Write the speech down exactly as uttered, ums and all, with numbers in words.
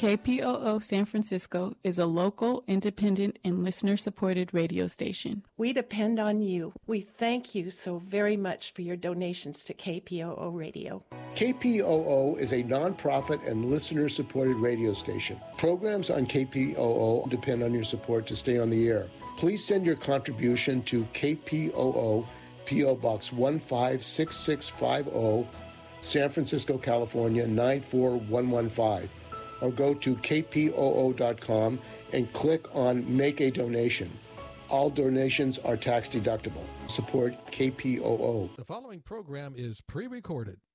K P O O San Francisco is a local, independent, and listener-supported radio station. We depend on you. We thank you so very much for your donations to K P O O Radio. K P O O is a nonprofit and listener-supported radio station. Programs on K P O O depend on your support to stay on the air. Please send your contribution to K P O O, P O Box one five six six five zero, San Francisco, California nine four one one five, or go to K P O O dot com and click on Make a Donation. All donations are tax deductible. Support K P O O. The following program is pre-recorded.